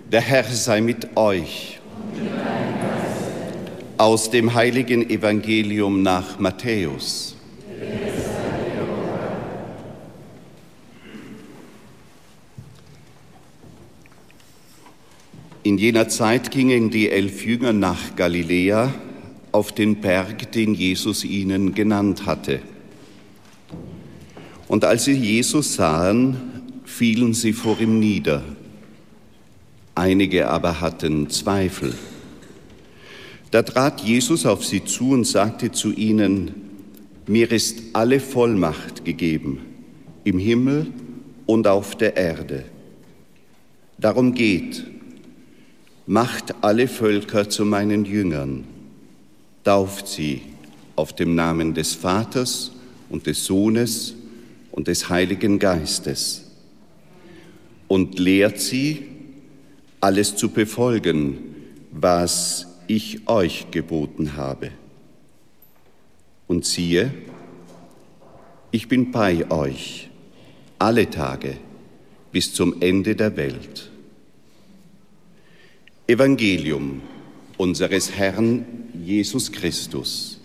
Der Herr sei mit euch. Aus dem heiligen Evangelium nach Matthäus. In jener Zeit gingen die 11 Jünger nach Galiläa auf den Berg, den Jesus ihnen genannt hatte. Und als sie Jesus sahen, fielen sie vor ihm nieder. Einige aber hatten Zweifel. Da trat Jesus auf sie zu und sagte zu ihnen: Mir ist alle Vollmacht gegeben, im Himmel und auf der Erde. Darum geht, macht alle Völker zu meinen Jüngern, tauft sie auf dem Namen des Vaters und des Sohnes und des Heiligen Geistes und lehrt sie, alles zu befolgen, was ich euch geboten habe. Und siehe, ich bin bei euch alle Tage bis zum Ende der Welt. Evangelium unseres Herrn Jesus Christus.